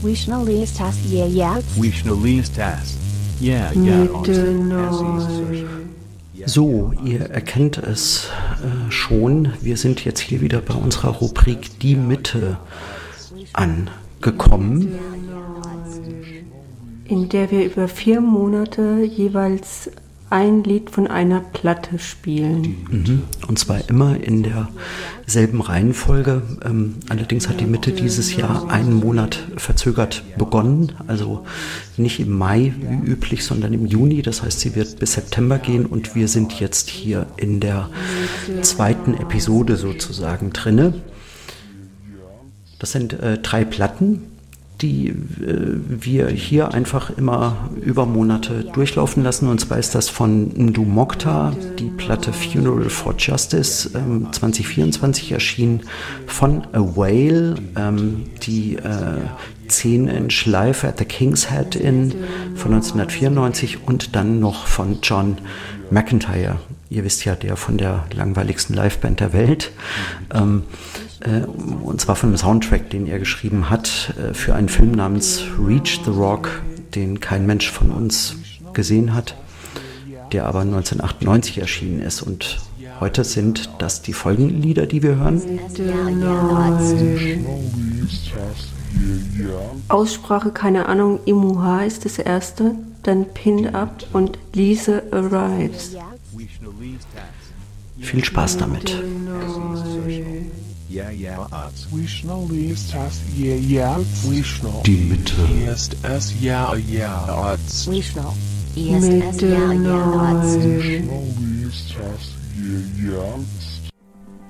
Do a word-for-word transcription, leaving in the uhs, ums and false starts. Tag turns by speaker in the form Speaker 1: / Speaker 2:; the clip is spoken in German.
Speaker 1: Vishnu listas, yeah, yeah.
Speaker 2: Vishnu listas. Yeah, yeah.
Speaker 3: So, ihr erkennt es äh, schon, wir sind jetzt hier wieder bei unserer Rubrik Die Mitte angekommen,
Speaker 4: in der wir über vier Monate jeweils ein Lied von einer Platte spielen.
Speaker 3: Mhm. Und zwar immer in derselben Reihenfolge. Ähm, allerdings hat die Mitte dieses Jahr einen Monat verzögert begonnen. Also nicht im Mai wie üblich, sondern im Juni. Das heißt, sie wird bis September gehen und wir sind jetzt hier in der zweiten Episode sozusagen drinne. Das sind äh, drei Platten, die äh, wir hier einfach immer über Monate durchlaufen lassen. Und zwar ist das von Ndu Mokhtar, die Platte Funeral for Justice, ähm, zwanzig vierundzwanzig erschienen, von A Whale, ähm, die äh, zehn Inch Live at the King's Head in von neunzehnhundertvierundneunzig und dann noch von John McEntire. Ihr wisst ja, der von der langweiligsten Liveband der Welt. Ähm, äh, und zwar von einem Soundtrack, den er geschrieben hat, äh, für einen Film namens Reach the Rock, den kein Mensch von uns gesehen hat, der aber neunzehnhundertachtundneunzig erschienen ist. Und heute sind das die folgenden Lieder, die wir hören.
Speaker 4: Aussprache, keine Ahnung, Imuha ist das erste, dann Pinned Up und Lise Arrives.
Speaker 3: Viel Spaß damit.
Speaker 2: Die Mitte.
Speaker 4: Mitte neu.